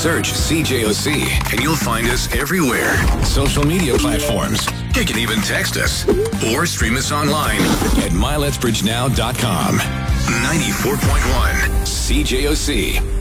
Search CJOC and you'll find us everywhere. Social media platforms. You can even text us or stream us online at MyLetsBridgeNow.com. 94.1 CJOC.